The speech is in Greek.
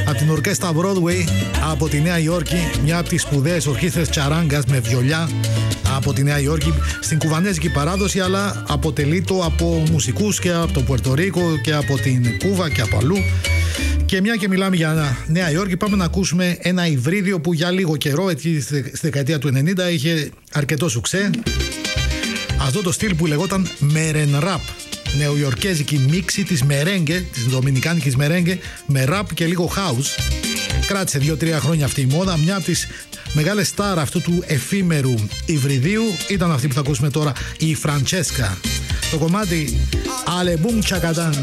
από την ορκέστα Broadway από τη Νέα Υόρκη, μια από τις σπουδαίες ορχήστρες τσαράγκας με βιολιά από τη Νέα Υόρκη, στην κουβανέζικη παράδοση, αλλά αποτελείται από μουσικούς και από το Πουερτορίκο και από την Κούβα και από αλλού. Και μια και μιλάμε για Νέα Υόρκη, πάμε να ακούσουμε ένα υβρίδιο που για λίγο καιρό, εκεί στη δεκαετία του 90, είχε αρκετό σουξέ. Αυτό το στυλ που λεγόταν Meren Rap, νεοϊορκέζικη μίξη της μερέγκε, της δομινικάνικης μερέγκε, με ραπ και λίγο house. Κράτησε 2-3 χρόνια αυτή η μόδα. Μια από τις μεγάλες στάρ αυτού του εφήμερου υβριδίου ήταν αυτή που θα ακούσουμε τώρα, η Φραντσέσκα. Το κομμάτι Αλεμπούμ Τσακατάν.